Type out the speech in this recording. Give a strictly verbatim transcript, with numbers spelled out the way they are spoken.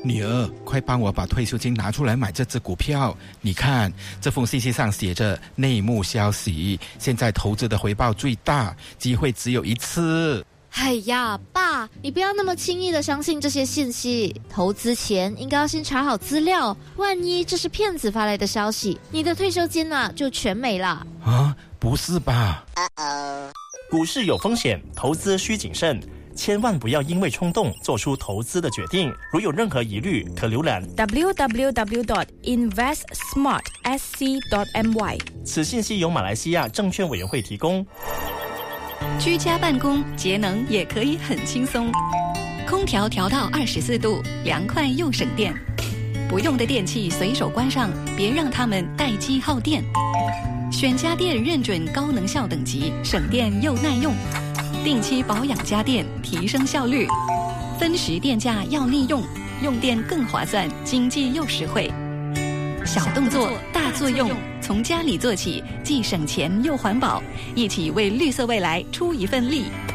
女儿，快帮我把退休金拿出来买这只股票。你看，这封信息上写着内幕消息，现在投资的回报最大，机会只有一次。 哎呀，爸，你不要那么轻易的相信这些信息。投资前应该要先查好资料，万一这是骗子发来的消息，你的退休金啊就全没了。 啊，不是吧？ 股市有风险，投资需谨慎，千万不要因为冲动做出投资的决定。如有任何疑虑，可浏览 w w w dot invest smart s c dot m y。 此信息由马来西亚证券委员会提供。 居家办公节能也可以很轻松，空调调到二十四度，凉快又省电。不用的电器随手关上，别让它们待机耗电。选家电认准高能效等级，省电又耐用。定期保养家电，提升效率。分时电价要利用，用电更划算，经济又实惠。小动作大作用，从家里做起，既省钱又环保，一起为绿色未来出一份力。